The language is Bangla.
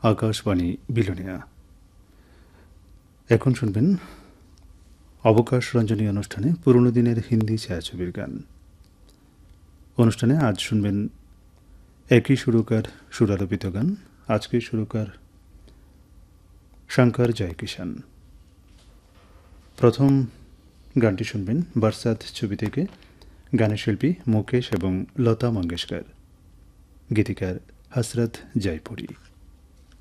আকাশবাণী বিলোনিয়া। এখন শুনবেন অবকাশ রঞ্জনী অনুষ্ঠানে পুরনো দিনের হিন্দি ছায়াছবির গান। অনুষ্ঠানে আজ শুনবেন একই সুরকার সুরারোপিত গান। আজকে সুরকার শঙ্কর জয়কিষাণ। প্রথম গানটি শুনবেন বরসাত ছবি থেকে। গানের শিল্পী মুকেশ এবং লতা মঙ্গেশকর, গীতিকার হসরত জয়পুরি।